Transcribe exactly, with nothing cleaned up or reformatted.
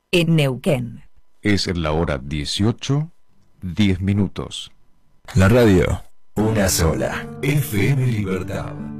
en Neuquén. Es la hora dieciocho, diez minutos. La radio, una sola. F M Libertad.